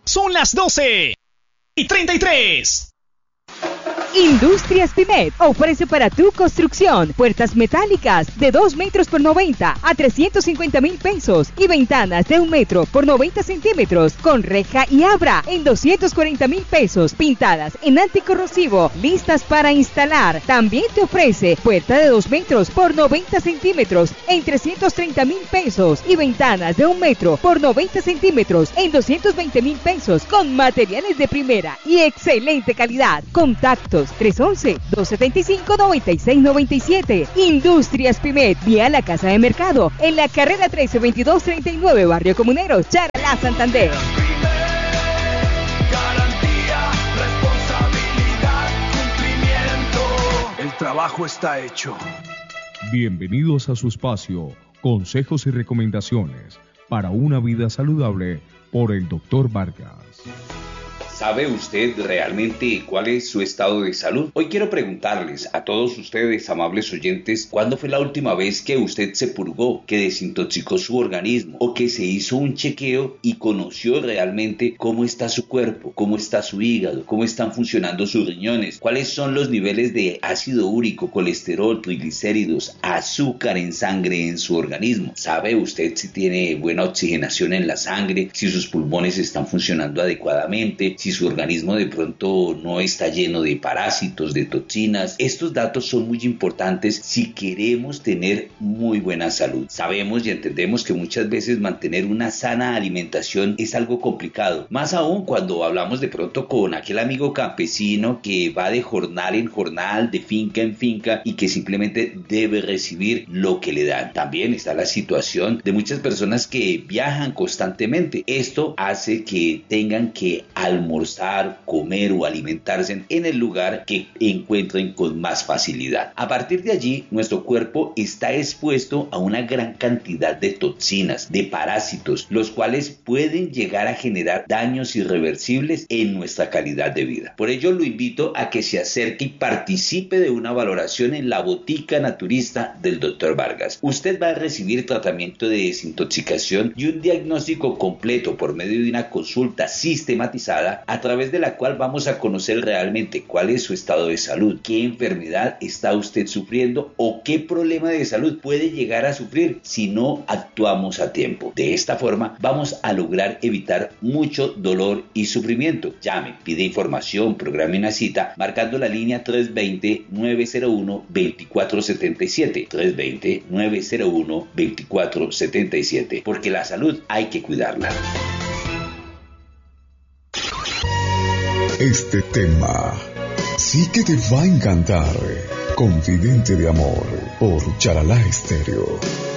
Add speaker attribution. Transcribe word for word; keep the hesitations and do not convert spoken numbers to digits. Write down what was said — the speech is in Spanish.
Speaker 1: Son las doce y treinta y tres.
Speaker 2: Industrias Pimet ofrece para tu construcción puertas metálicas de dos metros por noventa a trescientos cincuenta mil pesos y ventanas de un metro por noventa centímetros con reja y abra en doscientos cuarenta mil pesos, pintadas en anticorrosivo, listas para instalar. También te ofrece puerta de dos metros por noventa centímetros en trescientos treinta mil pesos y ventanas de un metro por noventa centímetros en doscientos veinte mil pesos con materiales de primera y excelente calidad. Contactos tres once, dos setenta y cinco, noventa y seis noventa y siete. Industrias Pimet, vía la Casa de Mercado, en la carrera trece veintidós treinta y nueve, Barrio Comunero, Charalá, Santander.
Speaker 3: Garantía, responsabilidad, cumplimiento. El trabajo está hecho.
Speaker 4: Bienvenidos a su espacio, consejos y recomendaciones para una vida saludable por el doctor Vargas.
Speaker 5: ¿Sabe usted realmente cuál es su estado de salud? Hoy quiero preguntarles a todos ustedes, amables oyentes, ¿cuándo fue la última vez que usted se purgó, que desintoxicó su organismo o que se hizo un chequeo y conoció realmente cómo está su cuerpo, cómo está su hígado, cómo están funcionando sus riñones, cuáles son los niveles de ácido úrico, colesterol, triglicéridos, azúcar en sangre en su organismo? ¿Sabe usted si tiene buena oxigenación en la sangre, si sus pulmones están funcionando adecuadamente, si su organismo de pronto no está lleno de parásitos, de toxinas? Estos datos son muy importantes si queremos tener muy buena salud. Sabemos y entendemos que muchas veces mantener una sana alimentación es algo complicado, más aún cuando hablamos de pronto con aquel amigo campesino que va de jornal en jornal, de finca en finca y que simplemente debe recibir lo que le dan. También está la situación de muchas personas que viajan constantemente. Esto hace que tengan que almorzar almorzar, comer o alimentarse en el lugar que encuentren con más facilidad. A partir de allí, nuestro cuerpo está expuesto a una gran cantidad de toxinas, de parásitos, los cuales pueden llegar a generar daños irreversibles en nuestra calidad de vida. Por ello, lo invito a que se acerque y participe de una valoración en la botica naturista del doctor Vargas. Usted va a recibir tratamiento de desintoxicación y un diagnóstico completo por medio de una consulta sistematizada, a través de la cual vamos a conocer realmente cuál es su estado de salud, qué enfermedad está usted sufriendo o qué problema de salud puede llegar a sufrir si no actuamos a tiempo. De esta forma vamos a lograr evitar mucho dolor y sufrimiento. Llame, pide información, programe una cita marcando la línea tres dos cero, nueve cero uno, dos cuatro siete siete, tres dos cero, nueve cero uno, dos cuatro siete siete, porque la salud hay que cuidarla.
Speaker 6: Este tema sí que te va a encantar. Confidente de amor por Charalá Estéreo.